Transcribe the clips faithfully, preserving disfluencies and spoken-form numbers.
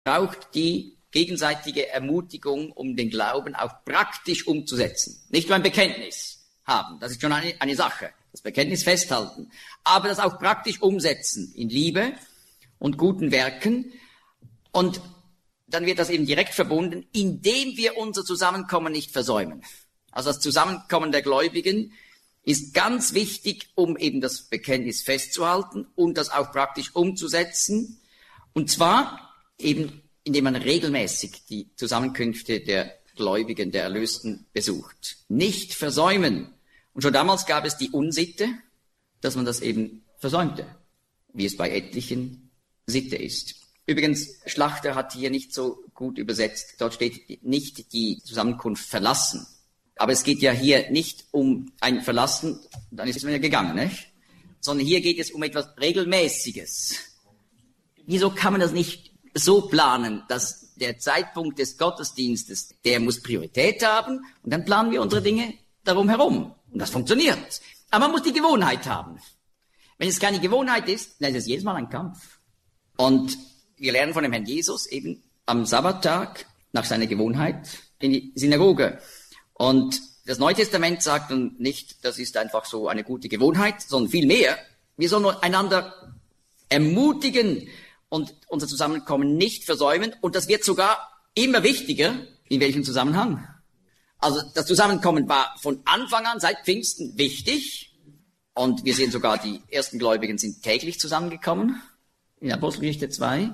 braucht die gegenseitige Ermutigung, um den Glauben auch praktisch umzusetzen. Nicht nur ein Bekenntnis haben, das ist schon eine, eine Sache, das Bekenntnis festhalten, aber das auch praktisch umsetzen in Liebe und guten Werken. Und dann wird das eben direkt verbunden, indem wir unser Zusammenkommen nicht versäumen. Also das Zusammenkommen der Gläubigen ist ganz wichtig, um eben das Bekenntnis festzuhalten und das auch praktisch umzusetzen. Und zwar eben, indem man regelmäßig die Zusammenkünfte der Gläubigen, der Erlösten besucht. Nicht versäumen. Und schon damals gab es die Unsitte, dass man das eben versäumte, wie es bei etlichen Sitte ist. Übrigens, Schlachter hat hier nicht so gut übersetzt. Dort steht nicht die Zusammenkunft verlassen. Aber es geht ja hier nicht um ein Verlassen, dann ist es wieder gegangen, nicht? Sondern hier geht es um etwas Regelmäßiges. Wieso kann man das nicht so planen, dass der Zeitpunkt des Gottesdienstes, der muss Priorität haben und dann planen wir unsere Dinge darum herum. Und das funktioniert. Aber man muss die Gewohnheit haben. Wenn es keine Gewohnheit ist, dann ist es jedes Mal ein Kampf. Und wir lernen von dem Herrn Jesus eben am Sabbattag nach seiner Gewohnheit in die Synagoge. Und das Neue Testament sagt nun nicht, das ist einfach so eine gute Gewohnheit, sondern vielmehr, wir sollen einander ermutigen und unser Zusammenkommen nicht versäumen. Und das wird sogar immer wichtiger. In welchem Zusammenhang? Also das Zusammenkommen war von Anfang an, seit Pfingsten, wichtig. Und wir sehen sogar, die ersten Gläubigen sind täglich zusammengekommen in Apostelgeschichte zwei.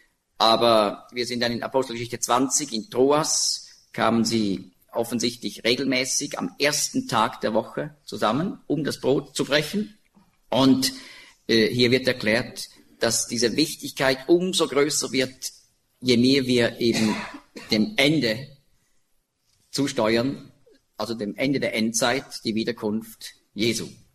Aber wir sehen dann in Apostelgeschichte zwanzig, in Troas kamen sie offensichtlich regelmäßig am ersten Tag der Woche zusammen, um das Brot zu brechen. Und äh, hier wird erklärt, dass diese Wichtigkeit umso größer wird, je mehr wir eben dem Ende zusteuern, also dem Ende der Endzeit, die Wiederkunft Jesu.